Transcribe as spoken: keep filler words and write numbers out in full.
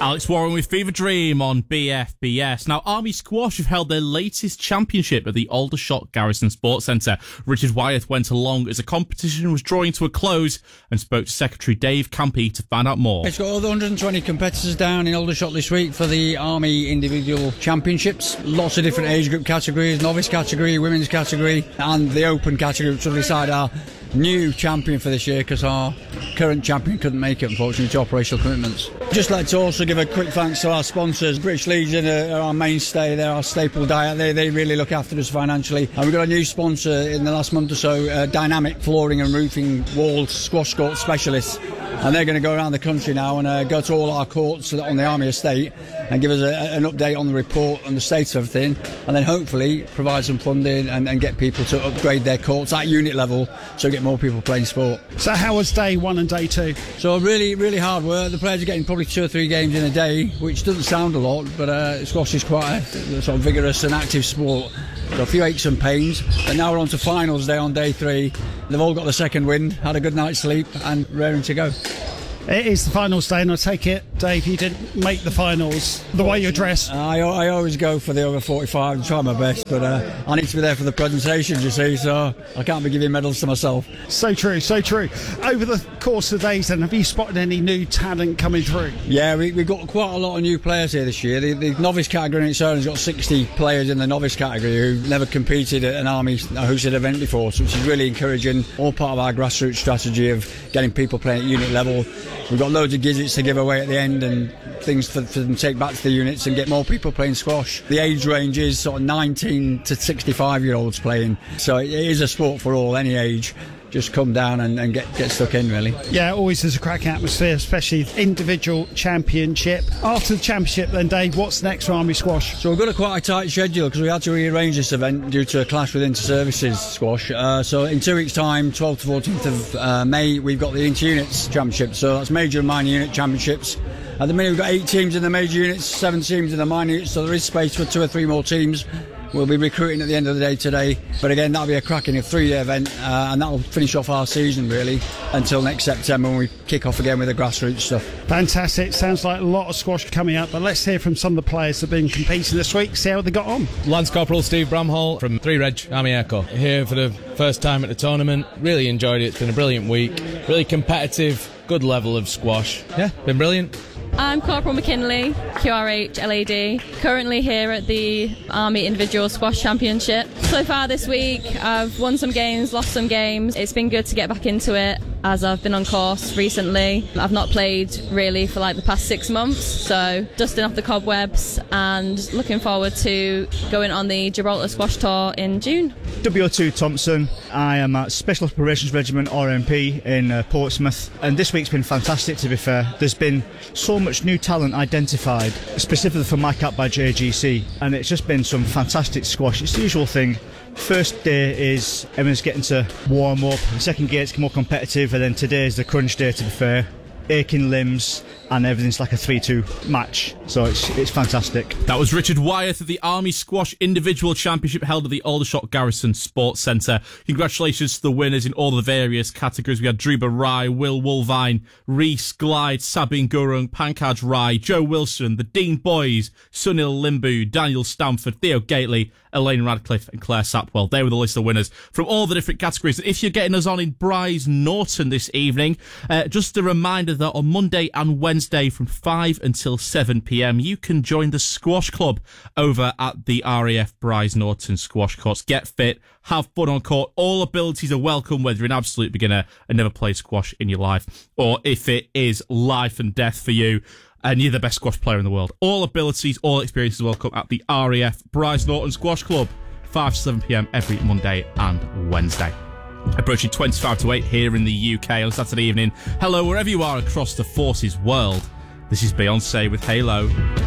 Alex Warren with Fever Dream on B F B S. Now, Army Squash have held their latest championship at the Aldershot Garrison Sports Centre. Richard Wyeth went along as the competition was drawing to a close and spoke to Secretary Dave Campy to find out more. It's got all the one hundred twenty competitors down in Aldershot this week for the Army Individual Championships. Lots of different age group categories, novice category, women's category and the open category, which will decide our new champion for this year because our current champion couldn't make it, unfortunately, to operational commitments. Just like to also give a quick thanks to our sponsors. British Legion are our mainstay, they're our staple diet, they, they really look after us financially. And we've got a new sponsor in the last month or so, uh, Dynamic Flooring and Roofing Wall Squash Court Specialists. And they're going to go around the country now and uh, go to all our courts on the Army estate and give us a, an update on the report and the state of everything, and then hopefully provide some funding and, and get people to upgrade their courts at unit level so we get more people playing sport. So how was day one and day two? So really, really hard work. The players are getting probably two or three games in a day, which doesn't sound a lot, but uh, squash is quite a, a sort of vigorous and active sport. So a few aches and pains, and now we're on to finals day on day three. They've all got the second wind, had a good night's sleep and raring to go. It is the finals day, and I take it, Dave, you didn't make the finals the way you're dressed. I, I always go for the over forty-five and try my best, but uh, I need to be there for the presentations, you see, so I can't be giving medals to myself. So true, so true. Over the course of the days then, have you spotted any new talent coming through? Yeah, we, we've got quite a lot of new players here this year. The, the novice category in its own has got sixty players in the novice category who've never competed at an Army hosted event before, so which is really encouraging. All part of our grassroots strategy of getting people playing at unit level. We've got loads of gizzards to give away at the end and things for, for them to take back to the units and get more people playing squash. The age range is sort of nineteen to sixty-five year olds playing, so it is a sport for all, any age. Just come down and, and get, get stuck in, really. Yeah, always is a cracking atmosphere, especially individual championship. After the championship then, Dave, what's next for Army Squash? So we've got a quite a tight schedule because we had to rearrange this event due to a clash with Inter-Services Squash. Uh, so in two weeks' time, twelfth to fourteenth of uh, May, we've got the Inter-Units Championship. So that's major and minor unit championships. At the minute, we've got eight teams in the major units, seven teams in the minor units, so there is space for two or three more teams. We'll be recruiting at the end of the day today, but again, that'll be a cracking three-day event, uh, and that'll finish off our season really until next September when we kick off again with the grassroots stuff. Fantastic. Sounds like a lot of squash coming up, but let's hear from some of the players that have been competing this week, see how they got on. Lance Corporal Steve Bramhall from three Reg Army Air Corps, here for the first time at the tournament. Really enjoyed it. It's been a brilliant week, really competitive, good level of squash. Yeah, been brilliant. I'm Corporal McKinley, Q R H L A D, currently here at the Army Individual Squash Championship. So far this week I've won some games, lost some games. It's been good to get back into it as I've been on course recently. I've not played really for like the past six months, so dusting off the cobwebs and looking forward to going on the Gibraltar Squash Tour in June. W O two Thompson, I am at Special Operations Regiment R M P in uh, Portsmouth, and this week's been fantastic to be fair. There's been so much new talent identified, specifically for my cap by J G C, and it's just been some fantastic squash. It's the usual thing. First day is everyone's getting to warm up, the second day it's more competitive, and then today is the crunch day to be fair. Aching limbs and everything's like a three two match, so it's it's fantastic. That was Richard Wyeth of the Army Squash Individual Championship held at the Aldershot Garrison Sports Centre. Congratulations to the winners in all the various categories. We had Druba Rai, Will Woolvine, Reese Glide, Sabine Gurung, Pankaj Rai, Joe Wilson, the Dean Boys, Sunil Limbu, Daniel Stamford, Theo Gately, Elaine Radcliffe and Claire Sapwell. They were the list of winners from all the different categories. If you're getting us on in Bryce Norton this evening, uh, just a reminder that on Monday and Wednesday from five until seven p.m, you can join the Squash Club over at the R A F Bryce Norton Squash Courts. Get fit, have fun on court. All abilities are welcome, whether you're an absolute beginner and never played squash in your life, or if it is life and death for you and you're the best squash player in the world. All abilities, all experiences are welcome at the R A F Bryce Norton Squash Club, five to seven p.m. every Monday and Wednesday. Approaching twenty-five to eight here in the U K on Saturday evening. Hello, wherever you are across the Forces world. This is Beyonce with Halo.